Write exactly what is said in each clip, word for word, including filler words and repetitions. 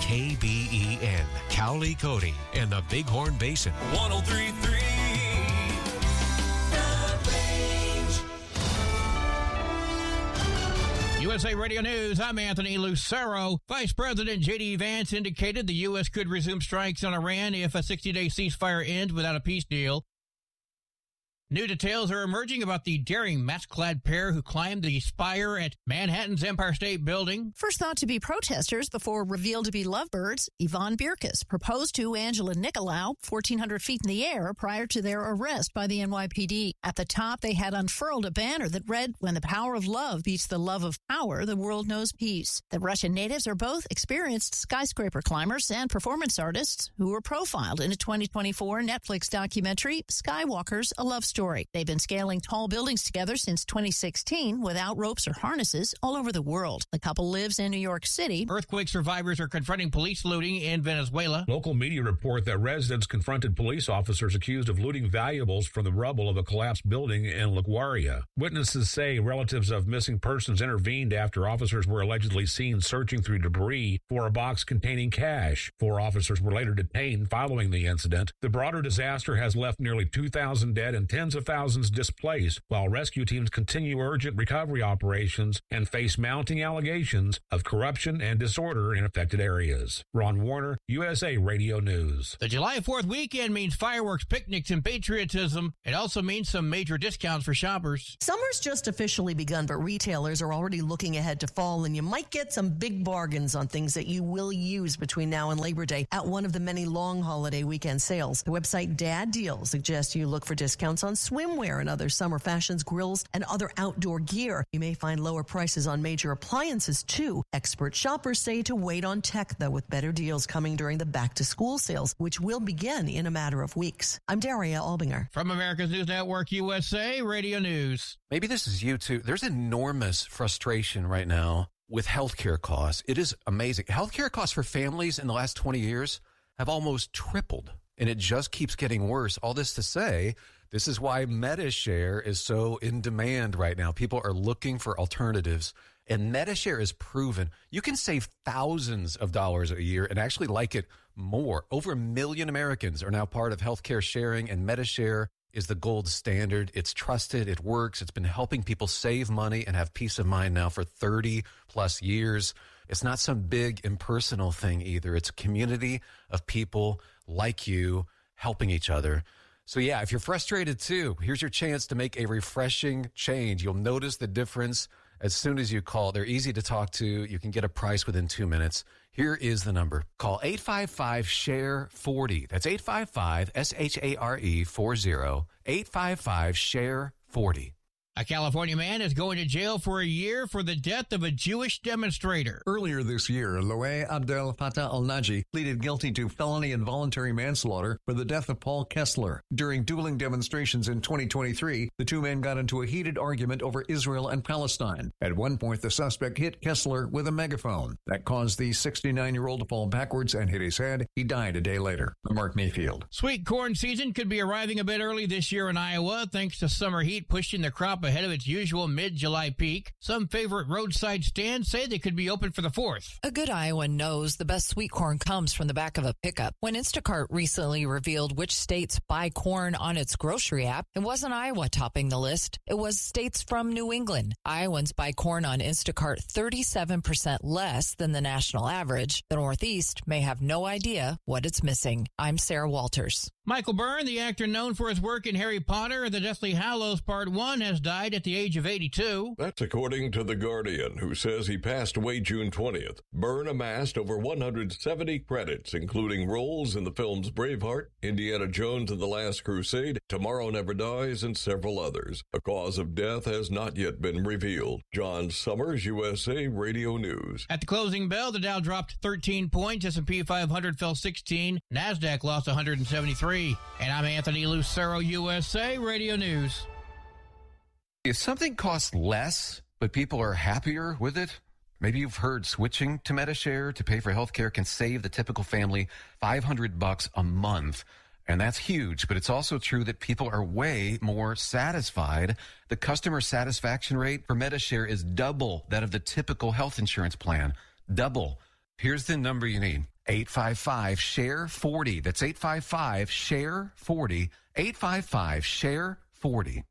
K B E N, Cowley, Cody, and the Bighorn Basin. one oh three point three U S A Radio News, I'm Anthony Lucero. Vice President J D. Vance indicated the U S could resume strikes on Iran if a sixty-day ceasefire ends without a peace deal. New details are emerging about the daring mask-clad pair who climbed the spire at Manhattan's Empire State Building. First thought to be protesters before revealed to be lovebirds, Yvonne Birkus proposed to Angela Nicolau fourteen hundred feet in the air prior to their arrest by the N Y P D. At the top, they had unfurled a banner that read, "When the power of love beats the love of power, the world knows peace." The Russian natives are both experienced skyscraper climbers and performance artists who were profiled in a twenty twenty-four Netflix documentary, Skywalkers, A Love Story. They've been scaling tall buildings together since twenty sixteen without ropes or harnesses all over the world. The couple lives in New York City. Earthquake survivors are confronting police looting in Venezuela. Local media report that residents confronted police officers accused of looting valuables from the rubble of a collapsed building in LaGuardia. Witnesses say relatives of missing persons intervened after officers were allegedly seen searching through debris for a box containing cash. Four officers were later detained following the incident. The broader disaster has left nearly two thousand dead and tens of thousands displaced, while rescue teams continue urgent recovery operations and face mounting allegations of corruption and disorder in affected areas. Ron Warner, U S A Radio News. The July fourth weekend means fireworks, picnics, and patriotism. It also means some major discounts for shoppers. Summer's just officially begun, but retailers are already looking ahead to fall, and you might get some big bargains on things that you will use between now and Labor Day at one of the many long holiday weekend sales. The website Dad Deal suggests you look for discounts on swimwear and other summer fashions, grills, and other outdoor gear. You may find lower prices on major appliances, too. Expert shoppers say to wait on tech, though, with better deals coming during the back-to-school sales, which will begin in a matter of weeks. I'm Daria Albinger. From America's News Network, U S A Radio News. Maybe this is you, too. There's enormous frustration right now with healthcare costs. It is amazing. Healthcare costs for families in the last twenty years have almost tripled, and it just keeps getting worse. All this to say, this is why MediShare is so in demand right now. People are looking for alternatives, and MediShare is proven. You can save thousands of dollars a year and actually like it more. Over a million Americans are now part of healthcare sharing, and MediShare is the gold standard. It's trusted. It works. It's been helping people save money and have peace of mind now for thirty plus years. It's not some big impersonal thing either. It's a community of people like you helping each other. So yeah, if you're frustrated too, here's your chance to make a refreshing change. You'll notice the difference as soon as you call. They're easy to talk to. You can get a price within two minutes. Here is the number. Call eight five five, S H A R E, forty. That's eight five five, S H A R E, forty. eight five five, S H A R E, forty. A California man is going to jail for a year for the death of a Jewish demonstrator. Earlier this year, Loay Abdel Fattah al-Naji pleaded guilty to felony involuntary manslaughter for the death of Paul Kessler. During dueling demonstrations in twenty twenty-three, the two men got into a heated argument over Israel and Palestine. At one point, the suspect hit Kessler with a megaphone. That caused the sixty-nine-year-old to fall backwards and hit his head. He died a day later. Mark Mayfield. Sweet corn season could be arriving a bit early this year in Iowa, thanks to summer heat pushing the crop ahead of its usual mid-July peak. Some favorite roadside stands say they could be open for the fourth. A good Iowan knows the best sweet corn comes from the back of a pickup. When Instacart recently revealed which states buy corn on its grocery app, it wasn't Iowa topping the list. It was states from New England. Iowans buy corn on Instacart thirty-seven percent less than the national average. The Northeast may have no idea what it's missing. I'm Sarah Walters. Michael Byrne, the actor known for his work in Harry Potter and the Deathly Hallows Part one, has died at the age of eighty-two. That's according to The Guardian, who says he passed away June twentieth. Byrne amassed over one hundred seventy credits, including roles in the films Braveheart, Indiana Jones and the Last Crusade, Tomorrow Never Dies, and several others. A cause of death has not yet been revealed. John Summers, U S A Radio News. At the closing bell, the Dow dropped thirteen points, S and P five hundred fell sixteen, NASDAQ lost one hundred seventy-three. And I'm Anthony Lucero, U S A Radio News. If something costs less, but people are happier with it, maybe you've heard switching to MediShare to pay for healthcare can save the typical family five hundred bucks a month. And that's huge, but it's also true that people are way more satisfied. The customer satisfaction rate for MediShare is double that of the typical health insurance plan. Double. Here's the number you need. eight five five, S H A R E forty. That's eight five five, S H A R E forty. eight five five, S H A R E forty.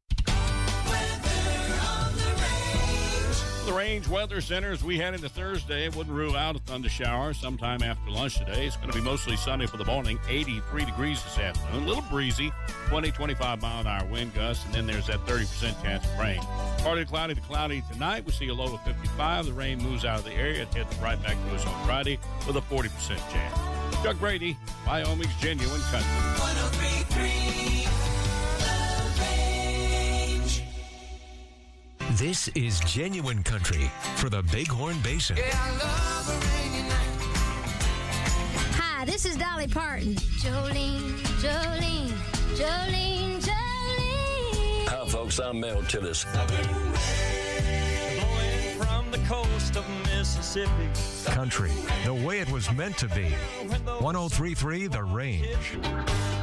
The Range Weather Center, as we head into Thursday, wouldn't rule out a thunder shower sometime after lunch today. It's going to be mostly sunny for the morning, eighty-three degrees this afternoon. A little breezy, twenty, twenty-five mile an hour wind gusts, and then there's that thirty percent chance of rain. Partly cloudy to cloudy tonight. We see a low of fifty-five. The rain moves out of the area. It heads right back to us on Friday with a forty percent chance. Chuck Brady, Wyoming's Genuine Country. one oh three point three This is Genuine Country for the Bighorn Basin. Yeah, I love a rainy night. Hi, this is Dolly Parton. Jolene, Jolene, Jolene, Jolene. Hi, folks. I'm Mel Tillis. Blowing from the coast of Mississippi. Country, the way it was meant to be. one oh three point three The Range.